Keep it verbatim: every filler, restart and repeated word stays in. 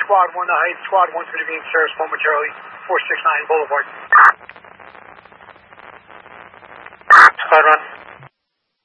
Squad one to Heights. Squad one's going to be in service momentarily. four six nine Boulevard. Squad one.